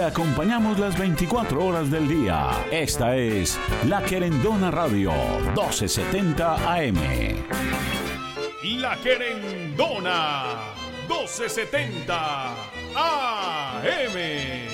Acompañamos las 24 horas del día. Esta es La Querendona Radio, 1270 AM. La Querendona, 1270 AM.